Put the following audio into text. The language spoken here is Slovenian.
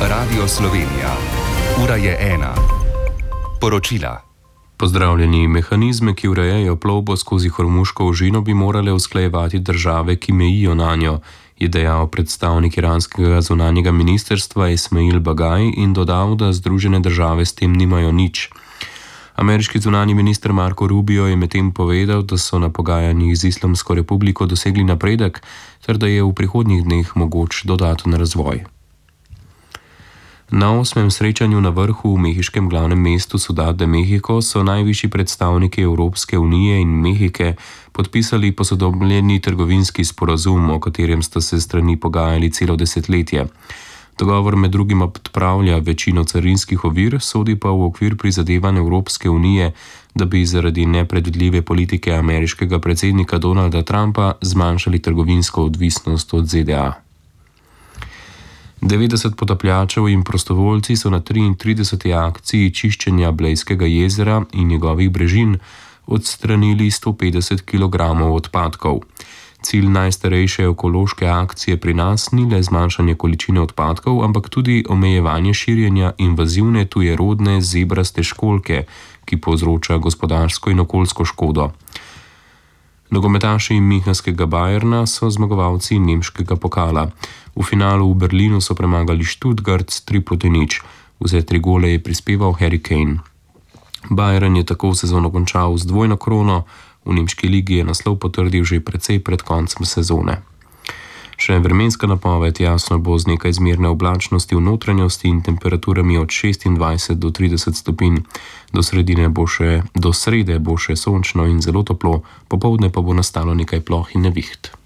Radio Slovenija. Ura je 1. Poročila. Pozdravljeni. Mehanizme, ki urejajo plovbo skozi Hormuško ožino, bi morale usklajevati države, ki mejijo nanjo, je dejal predstavnik iranskega zunanjega ministrstva Esmail Bagaj in dodal, da Združene države s tem nimajo nič. Ameriški zunanji minister Marco Rubio je medtem povedal, da so na pogajanjih z Islamsko republiko dosegli napredek, ter da je v prihodnjih dneh mogoč dodaten razvoj. Na 8. srečanju na vrhu v mehiškem glavnem mestu Ciudad de México so najvišji predstavniki Evropske unije in Mehike podpisali posodobljeni trgovinski sporazum, o katerem sta se strani pogajali celo desetletje. Dogovor med drugim odpravlja večino carinskih ovir, sodi pa v okvir prizadevanj Evropske unije, da bi zaradi nepredvidljive politike ameriškega predsednika Donalda Trumpa zmanjšali trgovinsko odvisnost od ZDA. 90 potapljačev in prostovoljci so na 33. akciji čiščenja Blejskega jezera in njegovih brežin odstranili 150 kg odpadkov. Cilj najstarejše ekološke akcije pri nas ni le zmanjšanje količine odpadkov, ampak tudi omejevanje širjenja invazivne tujerodne zebraste školjke, ki povzroča gospodarsko in okoljsko škodo. Nogometaši münchenskega Bayerna so zmagovalci nemškega pokala. V finalu v Berlinu so premagali Stuttgart s 3-0. Vse 3 gole je prispeval Harry Kane. Bayern je tako sezono končal z dvojno krono, v nemški ligi je naslov potrdil že precej pred koncem sezone. Še vremenska napoved: jasno bo z nekaj zmerne oblačnosti v notranjosti in temperaturami od 26 do 30 stopinj. Do srede bo še sončno in zelo toplo, popoldne pa bo nastalo nekaj ploh in neviht.